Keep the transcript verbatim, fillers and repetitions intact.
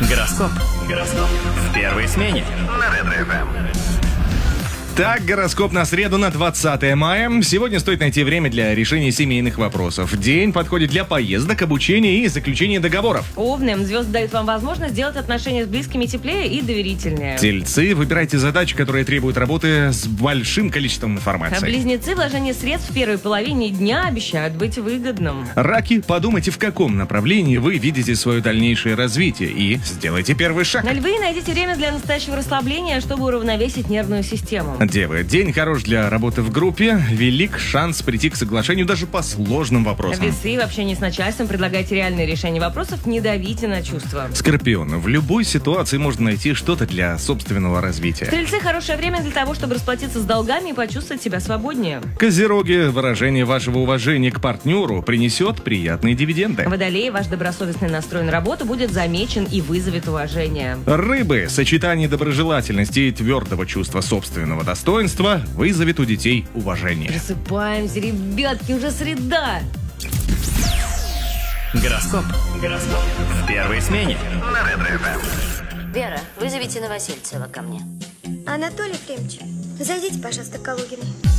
Гороскоп. Гороскоп. В первой смене. На Ретро-эф эм. Так, гороскоп на среду, на двадцатое мая. Сегодня стоит найти время для решения семейных вопросов. День подходит для поездок, обучения и заключения договоров. Овны, звезды дают вам возможность сделать отношения с близкими теплее и доверительнее. Тельцы, выбирайте задачи, которые требуют работы с большим количеством информации. Близнецы, вложение средств в первой половине дня обещают быть выгодным. Раки, подумайте, в каком направлении вы видите свое дальнейшее развитие, и сделайте первый шаг. Львы, найдите время для настоящего расслабления, чтобы уравновесить нервную систему. Девы, день хорош для работы в группе, велик шанс прийти к соглашению даже по сложным вопросам. Весы, в общении с начальством предлагайте реальные решения вопросов, не давите на чувства. Скорпионы, в любой ситуации можно найти что-то для собственного развития. Стрельцы, хорошее время для того, чтобы расплатиться с долгами и почувствовать себя свободнее. Козероги, выражение вашего уважения к партнеру принесет приятные дивиденды. Водолеи, ваш добросовестный настрой на работу будет замечен и вызовет уважение. Рыбы, сочетание доброжелательности и твердого чувства собственного достоинства вызовет у детей уважение. Просыпаемся, ребятки, уже среда. Гороскоп. Гороскоп. В первой смене. На Ретро-эф эм. Вера, вызовите Новосельцева ко мне. Анатолий Ефремович, зайдите, пожалуйста, к Калугиной.